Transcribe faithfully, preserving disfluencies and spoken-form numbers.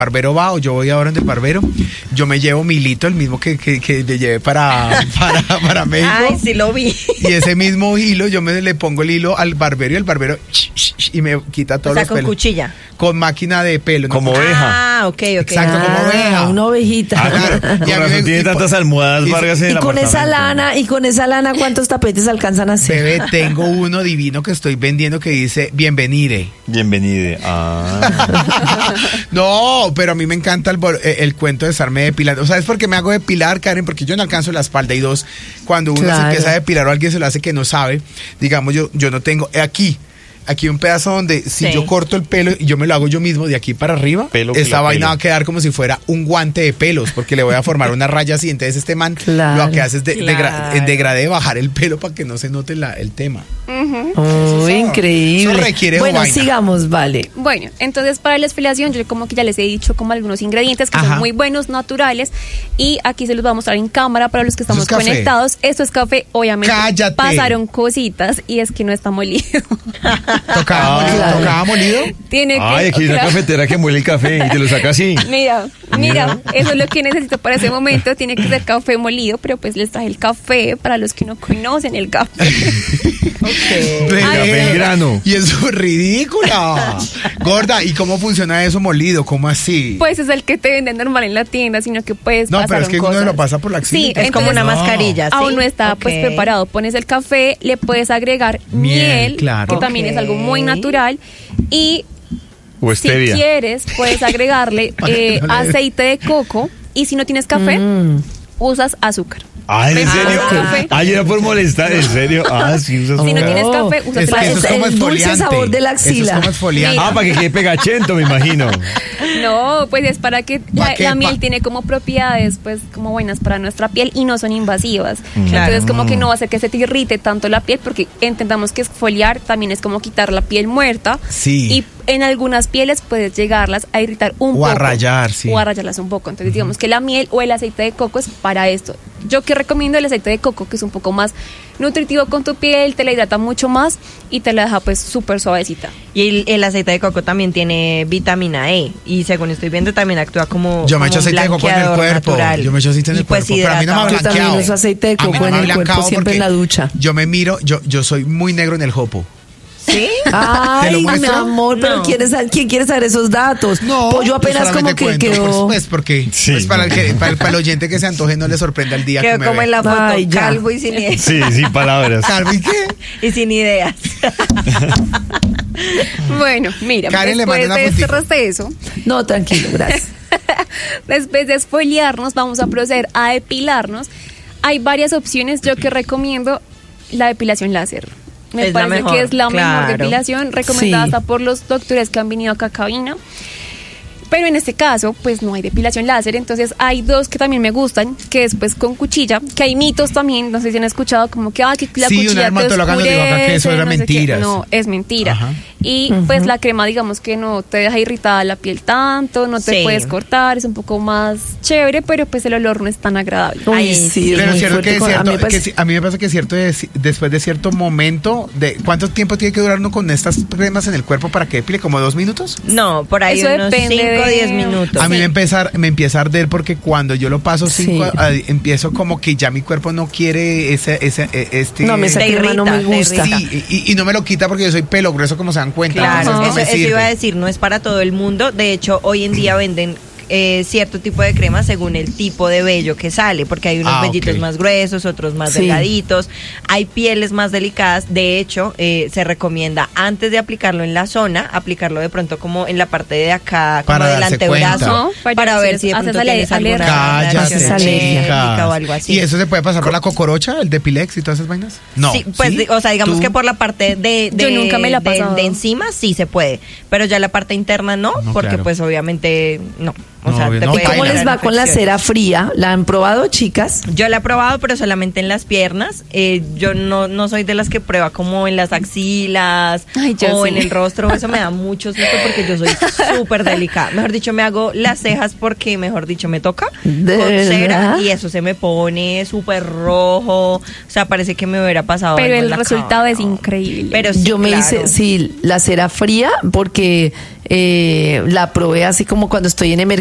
barbero va o yo voy ahora donde el barbero, yo me llevo mi hilito, el mismo que, que, que me llevé para, para, para México. Ay, sí lo vi. Y ese mismo hilo, yo me le pongo el hilo al barbero y el barbero y me quita todos o sea, los con pelos. cuchilla. Con máquina de pelo. Como ¿no? oveja. Ah, ok, ok. Exacto, ah, como oveja. Una ovejita. Ah, claro. Con Y a mí razón me- tiene y tantas por- almohadas y- Vargas en Y el con esa apartamento. lana, y con esa lana, ¿cuántos tapetes alcanzan a hacer? Bebé, tengo uno divino que estoy vendiendo que dice bienvenide. Bienvenide. Ah. No, pero a mí me encanta el, bol- eh, el cuento de estarme depilando. ¿Sabes por qué me hago depilar, Karen? Porque yo no alcanzo la espalda. Y dos, cuando uno se Claro. empieza a depilar o alguien se lo hace que no sabe, digamos, yo, yo no tengo eh, aquí. Aquí un pedazo donde si Sí. yo corto el pelo y yo me lo hago yo mismo de aquí para arriba, Pelo que esta la vaina pelo. va a quedar como si fuera un guante de pelos, porque le voy a formar una raya así. Entonces este man Claro. lo que hace es de, degra- Claro. en degradé bajar el pelo para que no se note la, el tema. Oh, increíble. eso requiere bueno, vaina. sigamos, vale. Bueno, entonces para la exfoliación yo como que ya les he dicho como algunos ingredientes que Ajá. son muy buenos, naturales, y aquí se los voy a mostrar en cámara para los que Eso estamos es café. conectados. Esto es café, obviamente. ¡Cállate! Pasaron cositas y es que no está molido. ¿Tocaba, Ah, molido, claro. ¿Tocaba molido? Tiene que Ay, aquí hay una otra- cafetera que muele el café y te lo saca así. Mira, mira, eso es lo que necesito para ese momento. Tiene que ser café molido, pero pues les traje el café para los que no conocen el café. Bebé. Café en grano. Y eso es ridícula. Gorda, ¿y cómo funciona eso molido? ¿Cómo así? Pues es el que te venden normal en la tienda, sino que puedes no, pasar pero es que cosas. uno lo pasa por la axila. Sí, entonces- Es como una Entonces, mascarilla, ¿sí? Aún no está pues Ok. preparado. Pones el café, le puedes agregar Miel, miel, claro. que también Ok. es algo muy natural. Y O si stevia. quieres, puedes agregarle Para que eh, no le dé. aceite de coco. Y si no tienes café, Mm. usas azúcar. Ay, ¿en Ah, serio? ok. Ay, era por molestar, ¿en serio? Ah, sí, usas Si no Oh. tienes café, usas Es que la- eso es el como dulce exfoliante. sabor de la Eso axila. es como exfoliante. Ah, para que quede pegachento, me imagino. No, pues es para que ¿Pa la, qué? la Pa- miel tiene como propiedades pues como buenas para nuestra piel y no son invasivas. Claro. Entonces como que no va a hacer que se te irrite tanto la piel porque entendamos que exfoliar también es como quitar la piel muerta. Sí. Y en algunas pieles puedes llegarlas a irritar un O poco. a rayar, sí. O a rayarlas un poco. Entonces digamos que la miel o el aceite de coco es para esto. Yo que recomiendo el aceite de coco, que es un poco más nutritivo con tu piel, te la hidrata mucho más y te la deja pues súper suavecita. Y el, el aceite de coco también tiene vitamina E. Y según estoy viendo, también actúa como. Yo me como echo un aceite de coco en el blanqueador cuerpo. natural. Yo me echo aceite en Y el pues cuerpo. Pero a mí no me ha hidrata. Yo también blanqueado. uso aceite de A mí coco no en me ha el cuerpo, blanqueado siempre en la porque ducha. Yo me miro, yo, yo soy muy negro en el jopo. ¿Sí? Ay, ¿Te lo mi muestro? amor, pero No. ¿quién, es- ¿quién quiere saber esos datos? Pues yo apenas solamente como que cuento, quedó... Pues, pues porque Sí, pues para, no. el que, para, el, para el oyente que se antoje no le sorprenda el día Quedó que me como ve. en la foto, Ay, ya. calvo y sin ideas. Sí, sin palabras. ¿Calvo y qué? Y sin ideas. Bueno, mira, Karen le después manda una de este fotico. proceso, No, tranquilo, gracias. después de exfoliarnos, vamos a proceder a depilarnos. Hay varias opciones. Yo que recomiendo la depilación láser. Me Es la parece mejor, que es la claro. mejor depilación, recomendada Sí. hasta por los doctores que han venido acá a cabina. Pero en este caso, pues no hay depilación láser, entonces hay dos que también me gustan, que es pues con cuchilla, que hay mitos también, no sé si han escuchado, como que, ah, que la Sí, una cuchilla te dermatóloga nos dijo acá que eso oscurece, era no sé qué. mentiras. No, es mentira. Ajá. Y pues la crema, digamos que no te deja irritada la piel tanto, no te Sí. puedes cortar, es un poco más chévere, pero pues el olor no es tan agradable. Uy, Ay, sí, es Pero muy cierto fuerte que es con- a cierto, mí me que parece- sí- a mí me pasa que es cierto de- después de cierto momento, de ¿cuánto tiempo tiene que durar uno con estas cremas en el cuerpo para que depile? ¿Como dos minutos? No, por ahí Eso unos depende cinco o de- diez minutos. A mí Sí. me, empezar, me empieza a arder porque cuando yo lo paso cinco, Sí. a- empiezo como que ya mi cuerpo no quiere ese, ese, e- este... No, me esa Te crema no me irrita, te gusta. irrita. Sí, y, y no me lo quita porque yo soy pelo grueso, como se dan cuenta. Claro, entonces no eso, me eso sirve. iba a decir, no es para todo el mundo. De hecho, hoy en día venden eh, cierto tipo de crema según el tipo de vello que sale, porque hay unos Ah, vellitos ok. más gruesos, otros más Sí. delgaditos. Hay pieles más delicadas. De hecho, eh, se recomienda antes de aplicarlo en la zona, aplicarlo de pronto como en la parte de acá, como Para del darse antebrazo, cuenta. No, para, para ver ver si de si pronto haces ale- tienes alguna Cállate, Haces reacción alergia. alérgica o algo así. ¿Y eso se puede pasar por la cocorocha, el Depilex y todas esas vainas? No. Sí, pues, ¿sí? o sea, digamos ¿Tú? que por la parte de, de, Yo nunca me la he de- pasado. de encima sí se puede, pero ya la parte interna no, No, porque claro. pues obviamente no. O No, sea, obvio, te no, puede baila. ¿Cómo generar les va con la infecciones. cera fría? ¿La han probado, chicas? Yo la he probado, pero solamente en las piernas. Eh, yo no, no soy de las que prueba como en las axilas Ay, yo o sí. en el rostro. Eso me da mucho susto porque yo soy súper delicada. Mejor dicho, me hago las cejas porque, mejor dicho, me toca ¿De con cera verdad? y eso se me pone súper rojo. O sea, parece que me hubiera pasado Pero algo en el la resultado cara. es increíble. Pero sí, Yo me claro. hice, sí, la cera fría porque eh, la probé así como cuando estoy en emergencia.